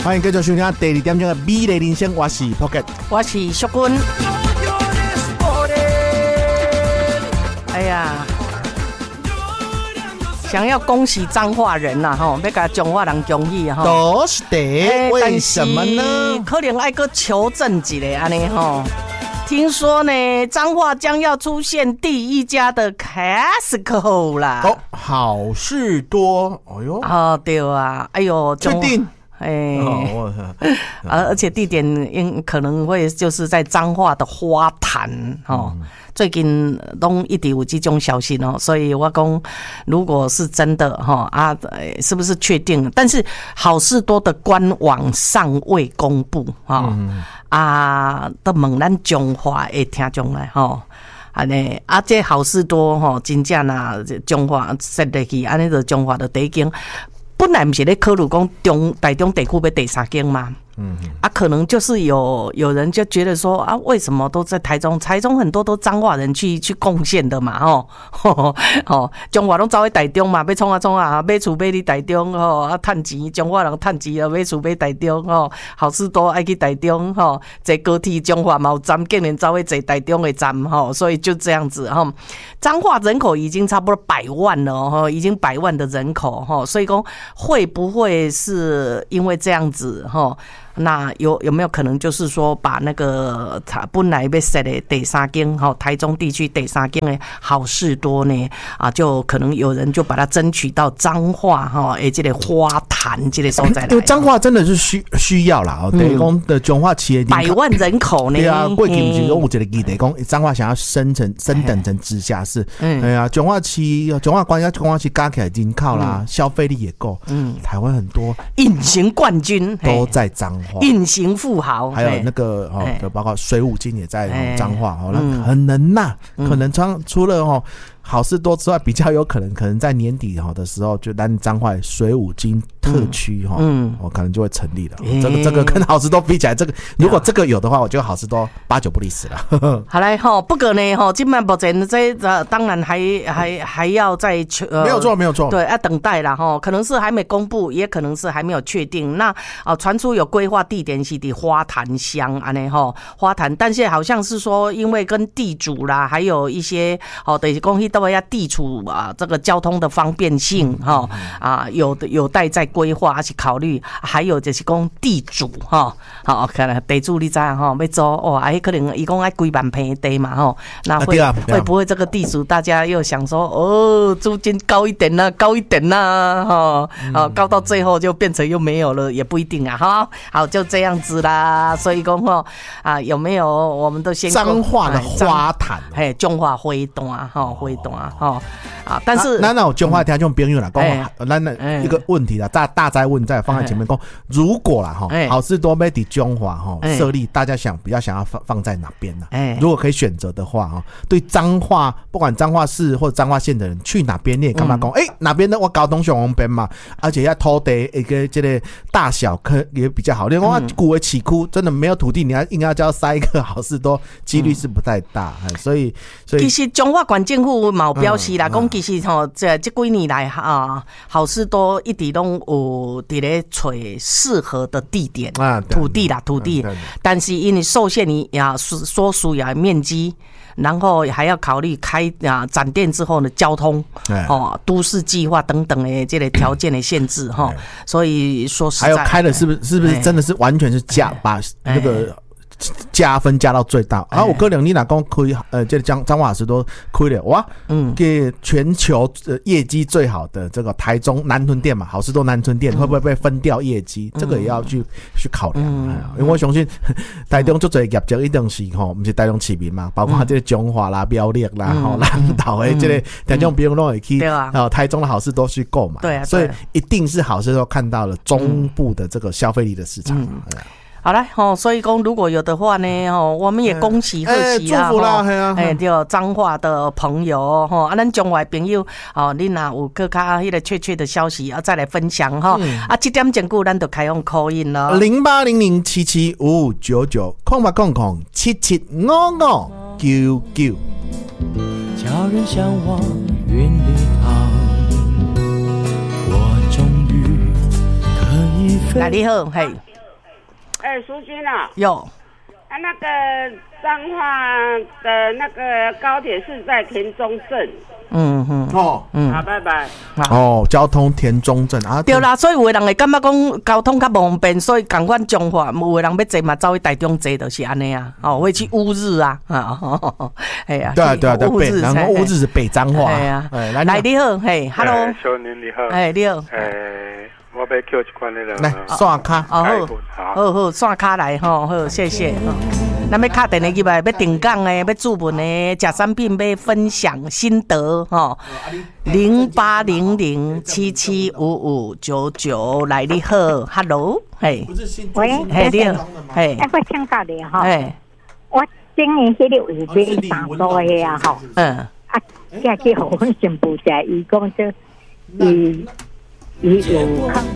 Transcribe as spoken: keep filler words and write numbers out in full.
欢迎继续收听第二点钟的美丽人生，我是 Pocket， 我是淑君。哎呀，想要恭喜彰化人呐、啊，吼，要甲彰化人恭喜哈。 都是的，为什么呢？ 可能爱个求证一下安尼吼。听说呢，彰化将要出现第一家的 Costco 啦。 哦，好事多，哎呦， 哦对啊，哎呦， 确定。 哎，哦、而而且地点应可能会就是在彰化的花坛哦。嗯、最近都一直有这种消息哦，所以我讲，如果是真的哈啊，是不是确定？但是好事多的官网尚未公布哈、嗯、啊，都问咱彰化的听众来哈。安尼啊，这好事多吼，真正啊，彰化设入去，安尼就彰化的第一间。本来不是咧考虑讲中台中地区要第三间嘛，嗯啊，可能就是有有人就觉得说啊，为什么都在台中？台中很多都彰化人去去贡献的嘛，吼，吼，彰化拢走去台中嘛，要创啊创啊，买厝买去台中吼，啊，趁钱，彰化人趁钱啊，买厝买台中吼，好事多爱去台中吼，坐高铁彰化嘛有站，竟然走去坐台中的站吼，所以就这样子吼，彰化人口已经差不多百万了吼，已经百万的人口吼，所以讲。会不会是因为这样子哈？那有有没有可能就是说把那个他本来要设的第三间哈，台中地区第三间的好事多呢啊，就可能有人就把它争取到彰化哈，诶，这个花坛这个所在来。 因为彰化真的是需需要啦，哦，等于讲的彰化企业百万人口呢。 对啊，过去不是有一个议题讲彰化想要升成升等成直辖市，嗯，哎呀，彰化区彰化关家彰化区加起来人口啦，嗯、消费力也够，嗯，台湾很多隐形冠军都在彰化。 隐形富豪， 还有那个哦，就包括水五金也在彰化哦，那很能呐，可能除了哦好事多之外，比较有可能可能在年底哈的时候，就咱彰化水五金特区哈，嗯，我可能就会成立了。这个这个跟好事多比起来，这个如果这个有的话，我觉得好事多八九不离十了。 好来哈，不过呢哈，今晚目前这呃当然还还还要再呃没有错没有错， 对，要等待啦哈，可能是还没公布，也可能是还没有确定。那啊传出有规划地点是在花坛乡安尼哈，花坛，但是好像是说因为跟地主啦，还有一些哦等于公司。都要地处啊，这个交通的方便性哈、嗯、啊，有的有待在规划，而且考虑，还有就是讲地主哈，好，可能地主你知哈，要租哦，哎，可能一共爱几万平地嘛哈，那会、啊啊、会不会这个地主大家又想说哦，租金高一点呢、啊，高一点呢、啊，哈、嗯，啊，高到最后就变成又没有了，也不一定啊，哈，好，就这样子啦，所以讲哈啊，有没有我们都先彰化的花坛， 嘿，彰化花坛哈，花坛。哦啊，但是那那我彰化听众朋友啦，讲咱一个问题啦，大大灾问再放在前面讲，如果啦哈，好事多要在彰化哈设立，大家想比较想要放放在哪边呢？如果可以选择的话哈，对彰化不管彰化市或者彰化县的人去哪边，你也干嘛讲？哎，哪边的我高东雄红边嘛，而且要土地一个这个大小可也比较好。另外，古为起窟真的没有土地，你要硬要叫塞一个好事多，几率是不太大。所以，所以其实彰化县政府嘛有表示啦，讲、嗯嗯、其实吼，这这几年来啊，好事多一直拢有伫咧找适合的地点、啊、土地啦，土地，嗯、但是因为受限于呀所需要的面积。然后还要考虑开啊展店之后的交通哦，都市计划等等的这类条件的限制哈，所以说实在还有开的是不是是不是真的是完全是加把那个加分加到最大啊！我可能你哪讲开呃，这个彰彰化好事多开了哇，嗯，给全球业绩最好的这个台中南屯店嘛，好事多南屯店会不会被分掉业绩？这个也要去去考量，因为我相信台中做做业绩一定是吼，不是台中市民嘛，包括这个彰化啦、苗栗啦、吼南投的这个台中朋友都会去，啊，台中的好事多去购买，对啊，所以一定是好事多看到了中部的这个消费力的市场。 好来哦，所以讲如果有的话呢，哦，我们也恭喜贺喜啦， 祝福啦，系啊， 哎，对，彰化的朋友哈，啊，咱彰化朋友哦，你若有更加迄个确切的消息，啊，再来分享哈，啊，这点钟久咱就开放 call in 了， 零八零零七七五五九九，空八空空七七五五九九，叫人向往云里塘， 我终于可以飞。来，你好，嘿。 哎，淑君啊， 有啊，那个彰化的那个高铁是在田中镇。 嗯嗯哦， 嗯， 好，拜拜。 哦，交通田中镇啊， 对啦，所以有的人会感觉讲交通较不方便，所以赶快彰化，有的人要坐嘛，走去台中坐，就是安尼啊，哦，会去乌日啊，啊，哎呀， 对啊对啊对，北，然后乌日是北彰化， 哎呀，来你好，嘿 ，Hello， 小年你好， 哎你好， 诶，我要扣一罐那个来刷卡， 哦好，好好刷卡来吼，好谢谢。咱要敲电话入来，要定岗的，要注文的，食产品要分享心得吼，零八零零七七五五九九来你好 ，Hello， 嘿， 喂， 嘿你好，嘿， 哎，我请教你哈， 嘿， 我今年迄个有买三多的啊吼， 嗯， 啊，这去互阮新妇食，伊讲这伊伊有。